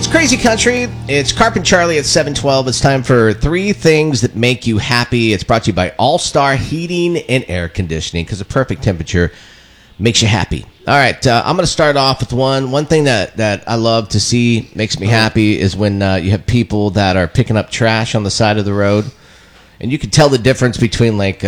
Crazy Country. It's Carp and Charlie at 712. It's time for 3 things that make you happy. It's brought to you by All-Star Heating and Air Conditioning because the perfect temperature makes you happy. All right, I'm going to start off with one thing that I love to see, makes me happy, is when you have people that are picking up trash on the side of the road. And you can tell the difference between we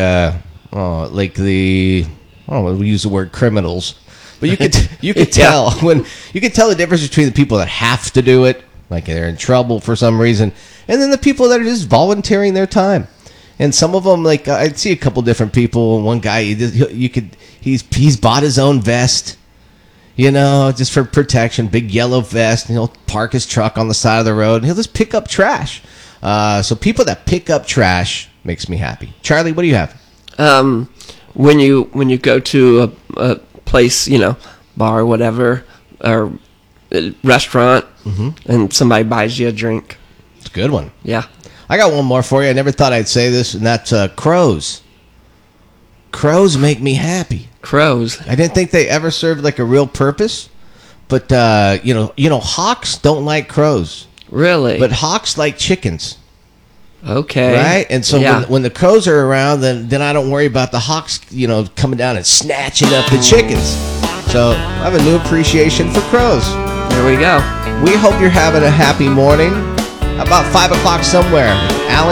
use the word criminals. But you could tell the difference between the people that have to do it, like they're in trouble for some reason, and then the people that are just volunteering their time. And some of them, like I'd see a couple different people. One guy, he's bought his own vest, just for protection, big yellow vest. And he'll park his truck on the side of the road, and he'll just pick up trash. So people that pick up trash makes me happy. Charlie, what do you have? When you go to a place, bar or whatever, or a restaurant, and somebody buys you a drink. It's a good one. Yeah. I got one more for you. I never thought I'd say this, and that's crows. Crows make me happy. Crows. I didn't think they ever served like a real purpose, but hawks don't like crows. Really? But hawks like chickens. Okay. Right? And so when the crows are around, then I don't worry about the hawks, coming down and snatching up the chickens. So I have a new appreciation for crows. There we go. We hope you're having a happy morning. About 5 o'clock somewhere. Alan